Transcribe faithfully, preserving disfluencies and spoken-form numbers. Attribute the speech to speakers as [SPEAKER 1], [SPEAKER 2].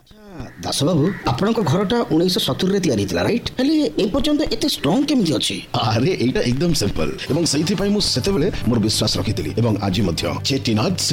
[SPEAKER 1] दास बाबू आपण घरटा उन्नीस सत्तर रे तैयारी थिला राइट हेले ए पर्यंत एते स्ट्रांग केमिति अछि?
[SPEAKER 2] अरे एटा एकदम सिंपल एवं सही थि पई मु सेते बेले मोर विश्वास रखितली एवं आज मध्य चेटिनाट